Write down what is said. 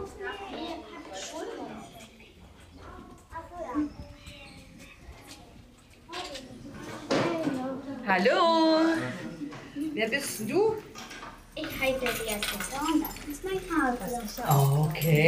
Hallo, wer bist du? Ich heiße Beatrice und das ist mein Haus. Okay.